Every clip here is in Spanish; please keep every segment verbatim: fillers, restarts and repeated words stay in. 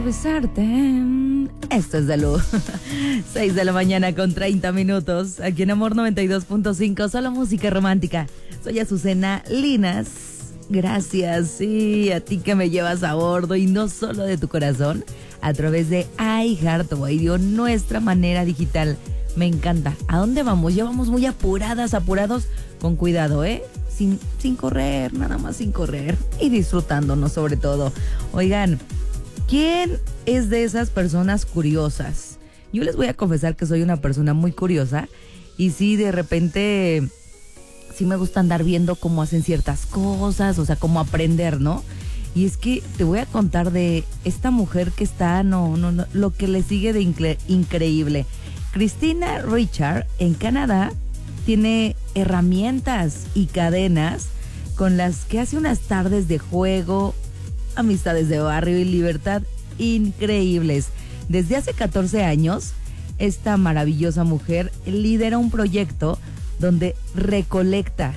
besarte. Esto es de luz. seis de la mañana con treinta minutos. Aquí en Amor noventa y dos punto cinco. Solo música romántica. Soy Azucena Linas. Gracias, sí, a ti que me llevas a bordo y no solo de tu corazón, a través de iHeartRadio, nuestra manera digital. Me encanta. ¿A dónde vamos? Ya vamos muy apuradas, apurados, con cuidado, ¿eh? Sin, sin correr, nada más sin correr y disfrutándonos sobre todo. Oigan, ¿quién es de esas personas curiosas? Yo les voy a confesar que soy una persona muy curiosa y sí, de repente... sí me gusta andar viendo cómo hacen ciertas cosas, o sea, cómo aprender, ¿no? Y es que te voy a contar de esta mujer que está, no, no, no, lo que le sigue de incre- increíble. Christina Richard, en Canadá, tiene herramientas y cadenas con las que hace unas tardes de juego, amistades de barrio y libertad increíbles. Desde hace catorce años, esta maravillosa mujer lidera un proyecto donde recolecta,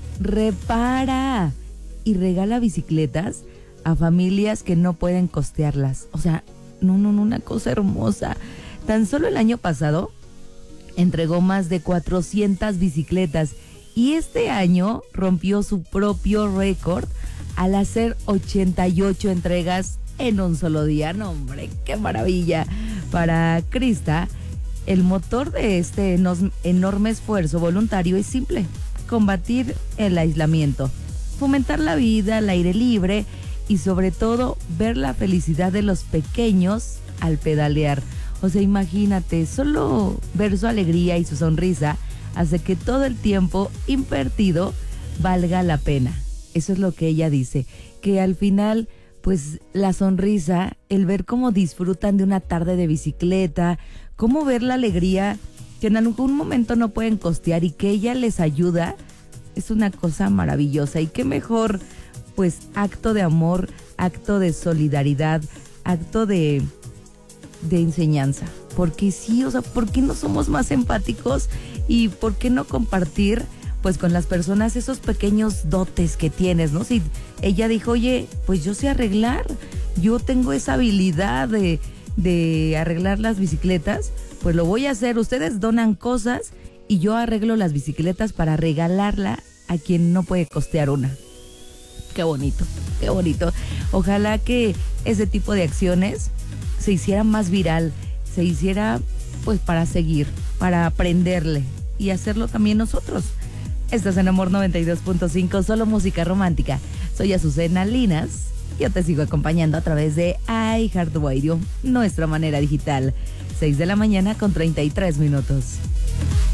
repara y regala bicicletas a familias que no pueden costearlas. O sea, no, no, no, una cosa hermosa. Tan solo el año pasado entregó más de cuatrocientas bicicletas y este año rompió su propio récord al hacer ochenta y ocho entregas en un solo día. No, hombre, qué maravilla. Para Krista, el motor de este enorme esfuerzo voluntario es simple: combatir el aislamiento, fomentar la vida al aire libre y sobre todo ver la felicidad de los pequeños al pedalear. O sea, imagínate, solo ver su alegría y su sonrisa hace que todo el tiempo invertido valga la pena. Eso es lo que ella dice, que al final, pues la sonrisa, el ver cómo disfrutan de una tarde de bicicleta, cómo ver la alegría que en algún momento no pueden costear y que ella les ayuda, es una cosa maravillosa. Y qué mejor, pues, acto de amor, acto de solidaridad, acto de, de enseñanza. Porque sí, o sea, ¿por qué no somos más empáticos? Y ¿por qué no compartir, pues, con las personas esos pequeños dotes que tienes, ¿no? Si ella dijo, oye, pues yo sé arreglar, yo tengo esa habilidad de... de arreglar las bicicletas, pues lo voy a hacer. Ustedes donan cosas y yo arreglo las bicicletas para regalarla a quien no puede costear una. Qué bonito, qué bonito. Ojalá que ese tipo de acciones se hiciera más viral, se hiciera pues para seguir, para aprenderle y hacerlo también nosotros. Estás en Amor noventa y dos punto cinco, solo música romántica. Soy Azucena Linas. Yo te sigo acompañando a través de iHeartRadio, nuestra manera digital. seis de la mañana con treinta y tres minutos.